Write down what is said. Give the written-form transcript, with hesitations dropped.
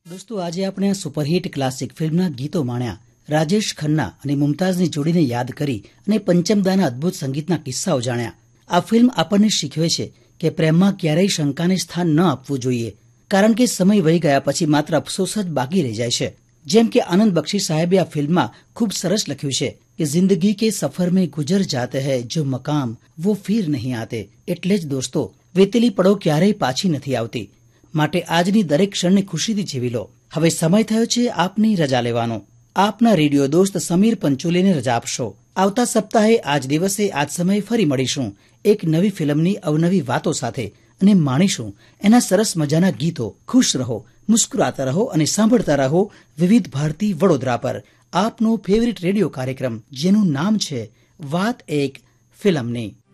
દોસ્તો, આજે આપણે આ સુપરહિટ ક્લાસિક ફિલ્મના ગીતો માણ્યા. રાજેશ ખન્ના અને મુમતાઝની જોડીને યાદ કરી અને પંચમદાના અદ્ભુત સંગીતના કિસ્સાઓ જાણ્યા. આ ફિલ્મ આપણને શીખવે છે કે પ્રેમમાં ક્યારેય શંકાને સ્થાન ન આપવું જોઈએ, કારણ કે સમય વહી ગયા પછી માત્ર અફસોસ જ બાકી રહી જાય છે. જેમ કે આનંદ બક્ષી સાહેબે આ ફિલ્મમાં ખૂબ સરસ લખ્યું છે કે જિંદગી કે સફર में ગુજર જાતે હૈ જો મકામ વો ફિર નહીં આતે. એટલે જ દોસ્તો, વેતેલી પળો ક્યારેય પાછી નથી આવતી, માટે આજની દરેક ક્ષણને ખુશીથી જીવી લો. હવે સમય થયો છે આપની રજા લેવાનો. આપના રેડિયો દોસ્ત સમીર પંચોલીને રજા આપશો. આવતા સપ્તાહે આજ દિવસે આજ સમયે ફરી મળીશું એક નવી ફિલ્મની અવનવી વાતો સાથે અને માણીશું એના સરસ મજાના ગીતો. ખુશ રહો, મુસ્કુરાતા રહો અને સાંભળતા રહો વિવિધ ભારતી વડોદરા પર આપનો ફેવરિટ રેડિયો કાર્યક્રમ, જેનું નામ છે વાત એક ફિલ્મની.